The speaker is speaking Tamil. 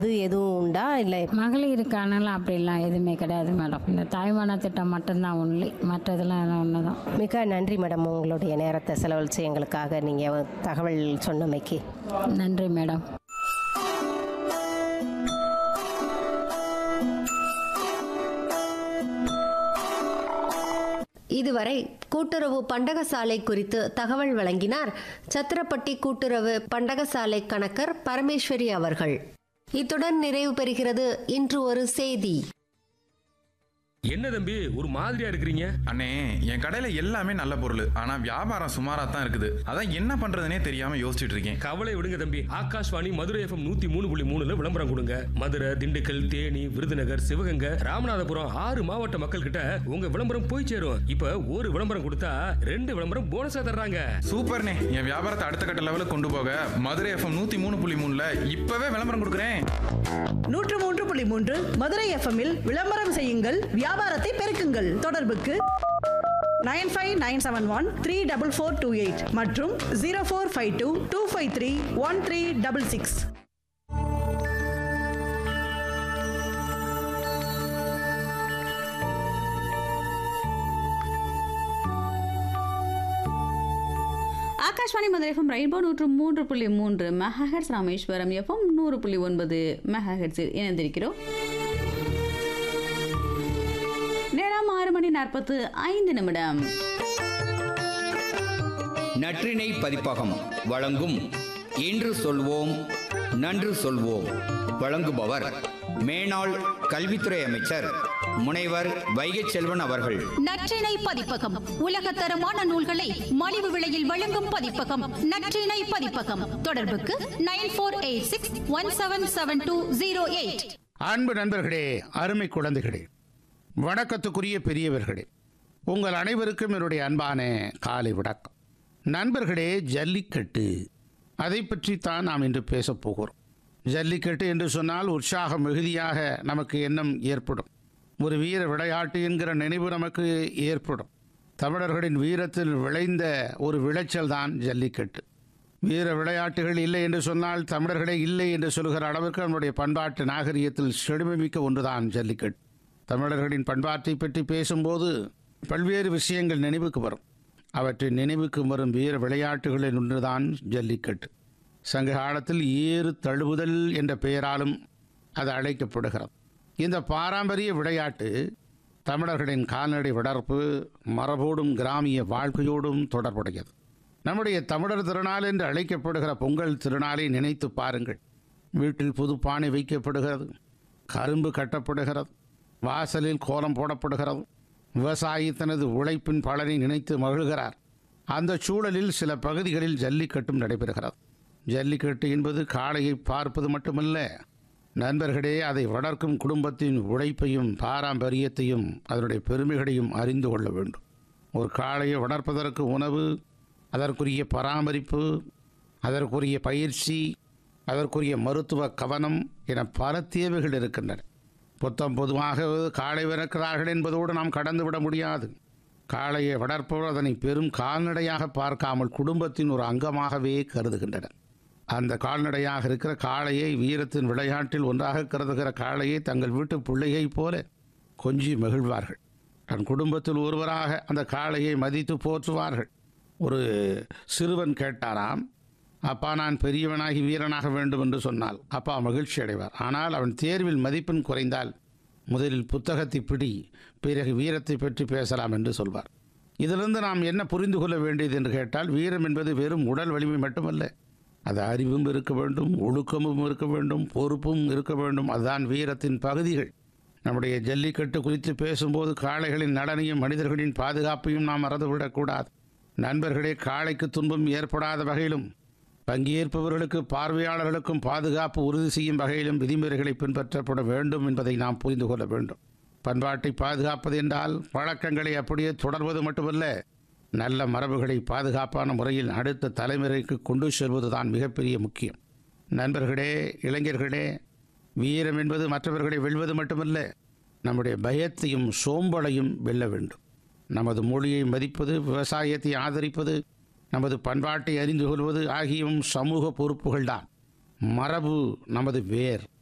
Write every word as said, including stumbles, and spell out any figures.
அது எதுவும் உண்டா இல்லை? மகளிருக்கானலாம் அப்படிலாம் எதுவுமே கிடையாது மேடம். இந்த தாய்மான திட்டம் மட்டும்தான் ஒன்லி, மற்றதெல்லாம் எல்லாம் ஒன்று தான். மிக நன்றி மேடம், உங்களுடைய நேரத்தை செலவழித்து எங்களுக்காக நீங்கள் தகவல் சொன்னமைக்கு நன்றி மேடம். இதுவரை கூட்டுறவு பண்டகசாலை குறித்து தகவல் வழங்கினார் சத்திரப்பட்டி கூட்டுறவு பண்டகசாலை கணக்கர் பரமேஸ்வரி அவர்கள். இத்துடன் நிறைவு பெறுகிறது இன்று ஒரு செய்தி. என்ன தம்பி ஒரு மாதிரியா இருக்கிறீங்க? அண்ணே, என் கடையில எல்லாமே நல்ல பொருள், ஆனா வியாபாரம் சுமாரா தான் இருக்குது. அதான் என்ன பண்றதுனே தெரியாம யோசிச்சுட்டு இருக்கேன். கவலை விடுங்க தம்பி, ஆகாஷ்வாணி மதுரை எஃப்எம் நூத்தி மூணு புள்ளி மூணுல விளம்பரம் கொடுங்க. மதுரை, திண்டுக்கல், தேனி, விருதுநகர், சிவகங்கை, ராமநாதபுரம் ஆறு மாவட்ட மக்கள் கிட்ட உங்க விளம்பரம் போய் சேரும். இப்ப ஒரு விளம்பரம் கொடுத்தா ரெண்டு விளம்பரம் போனஸா தர்றாங்க. சூப்பர்ண்ணே, என் வியாபாரத்தை அடுத்த கட்ட லெவலுக்கு கொண்டு போக மதுரை எஃப்எம் நூத்தி மூணு புள்ளி மூணுல இப்பவே விளம்பரம் கொடுக்குறேன். நூற்று மூன்று புள்ளி மூன்று மதுரை எஃப்எம்மில் விளம்பரம் செய்யுங்கள், வியாபாரத்தை பெருக்குங்கள். தொடர்புக்கு nine five nine seven one three double four two eight மற்றும் zero four five two two five three one three double six. Akashvani Madurai FM rainbow நூற்று மூன்று புள்ளி மூன்று மெகாஹெர்ட்ஸ், ராமேஸ்வரம் எஃப்எம் நூறு புள்ளி ஒன்பது மெகாஹெர்ட்ஸில் இணைந்திருக்கிறோம். நேரம் ஆறு மணி நாற்பத்து ஐந்து நிமிடம். நற்றிணை பதிப்பகம் வழங்கும் இன்று சொல்வோம் நன்று சொல்வோம். வழங்குபவர் மேனாள் கல்வித்துறை அமைச்சர் முனைவர் வைகை செல்வன் அவர்கள். நற்றிணை பதிப்பகம் உலகத்தரமான நூல்களை மலிவு விலையில் வழங்கும் பதிப்பகம் நற்றிணை பதிப்பகம். தொடர்புக்கு nine four eight six one seven seven two zero eight. அன்பு நண்பர்களே, அருமை குழந்தைகளே, வணக்கத்துக்குரிய பெரியவர்களே, உங்கள் அனைவருக்கும் என்னுடைய அன்பான காலை வணக்கம். நண்பர்களே, ஜல்லிக்கட்டு, அதை பற்றித்தான் நாம் இன்று பேசப் போகிறோம். ஜல்லிக்கட்டு என்று சொன்னால் உற்சாகம் மிகுதியாக நமக்கு எண்ணம் ஏற்படும். ஒரு வீர விளையாட்டு என்கிற நினைவு நமக்கு ஏற்படும். தமிழர்களின் வீரத்தில் விளைந்த ஒரு விளைச்சல் தான் ஜல்லிக்கட்டு. வீர விளையாட்டுகள் இல்லை என்று சொன்னால் தமிழர்களே இல்லை என்று சொல்கிற அளவுக்கு நம்முடைய பண்பாட்டு நாகரிகத்தில் செழுமைமிக்க ஒன்றுதான் ஜல்லிக்கட்டு. தமிழர்களின் பண்பாட்டை பற்றி பேசும்போது பல்வேறு விஷயங்கள் நினைவுக்கு வரும். அவற்றின் நினைவுக்கு வரும் வீர விளையாட்டுகளில் ஒன்றுதான் ஜல்லிக்கட்டு. சங்க காலத்தில் ஏறு தழுவுதல் என்ற பெயராலும் அது அழைக்கப்படுகிறது. இந்த பாரம்பரிய விளையாட்டு தமிழர்களின் கால்நடை வளர்ப்பு மரபோடும் கிராமிய வாழ்க்கையோடும் தொடர்புடையது. நம்முடைய தமிழர் திருநாள் என்று அழைக்கப்படுகிற பொங்கல் திருநாளை நினைத்து பாருங்கள். வீட்டில் புது பானை வைக்கப்படுகிறது, கரும்பு கட்டப்படுகிறது, வாசலில் கோலம் போடப்படுகிறது. விவசாயி தனது உழைப்பின் பலனை நினைத்து மகிழ்கிறார். அந்த சூழலில் சில பகுதிகளில் ஜல்லிக்கட்டும் நடைபெறுகிறது. ஜல்லிக்கட்டு என்பது காளையை பார்ப்பது மட்டுமல்ல நண்பர்களே, அதை வளர்க்கும் குடும்பத்தின் உழைப்பையும் பாரம்பரியத்தையும் அதனுடைய பெருமைகளையும் அறிந்து கொள்ள வேண்டும். ஒரு காளையை வளர்ப்பதற்கு உணவு, அதற்குரிய பராமரிப்பு, அதற்குரிய பயிற்சி, அதற்குரிய மருத்துவ கவனம் என பல தேவைகள் இருக்கின்றன. புத்தம் பொதுவாக காளை வளர்க்கிறார்கள் என்பதோடு நாம் கடந்துவிட முடியாது. காளையை வளர்ப்பவர் அதனை பெரும் கால்நடையாக பார்க்காமல் குடும்பத்தின் ஒரு அங்கமாகவே கருதுகின்றனர். அந்த கால்நடையாக இருக்கிற காளையை, வீரத்தின் விளையாட்டில் ஒன்றாக கருதுகிற காளையை தங்கள் வீட்டு பிள்ளையைப் போல கொஞ்சி மகிழ்வார்கள். தன் குடும்பத்தில் ஒருவராக அந்த காளையை மதித்து போற்றுவார்கள். ஒரு சிறுவன் கேட்டாராம், அப்பா நான் பெரியவனாகி வீரனாக வேண்டும் என்று சொன்னால் அப்பா மகிழ்ச்சி அடைவார். ஆனால் அவன் தேர்வில் மதிப்பெண் குறைந்தால் முதலில் புத்தகத்தை பிடி, பிறகு வீரத்தை பற்றி பேசலாம் என்று சொல்வார். இதிலிருந்து நாம் என்ன புரிந்து கொள்ள வேண்டியது என்று கேட்டால், வீரம் என்பது வெறும் உடல் வலிமை மட்டுமல்ல, அது அறிவும் இருக்க வேண்டும், ஒழுக்கமும் இருக்க வேண்டும், பொறுப்பும் இருக்க வேண்டும். அதுதான் வீரத்தின் பகுதிகள். நம்முடைய ஜல்லிக்கட்டு குறித்து பேசும்போது காளைகளின் நலனையும் மனிதர்களின் பாதுகாப்பையும் நாம் மறந்துவிடக்கூடாது. நண்பர்களே, காளைக்கு துன்பம் ஏற்படாத வகையிலும் பங்கேற்பவர்களுக்கு பார்வையாளர்களுக்கும் பாதுகாப்பு உறுதி செய்யும் வகையிலும் விதிமுறைகளை பின்பற்றப்பட வேண்டும் என்பதை நாம் புரிந்து கொள்ள வேண்டும். பண்பாட்டை பாதுகாப்பது என்றால் பழக்கங்களை அப்படியே தொடர்வது மட்டுமல்ல, நல்ல மரபுகளை பாதுகாப்பான முறையில் அடுத்த தலைமுறைக்கு கொண்டு செல்வதுதான் மிகப்பெரிய முக்கியம். நண்பர்களே, இளைஞர்களே, வீரம் என்பது மற்றவர்களை வெல்வது மட்டுமல்ல, நம்முடைய பயத்தையும் சோம்பலையும் வெல்ல வேண்டும். நமது மொழியை மதிப்பது, விவசாயத்தை ஆதரிப்பது, நமது பண்பாட்டை அறிந்து கொள்வது ஆகியவும் சமூக பொறுப்புகள்தான். மரபு நமது வேர்.